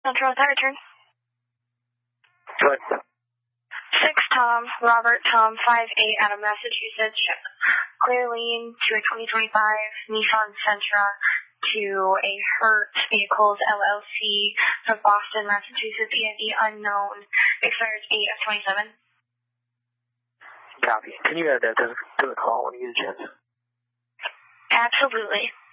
Central with that return. Good. 6 Tom, Robert Tom, 58 out of Massachusetts. Clear lane to a 2025 Nissan Sentra to a Hertz Vehicles LLC from Boston, Massachusetts, EID unknown. Expires 8 of 27. Copy. Can you add that to the call when you get a chance? Absolutely.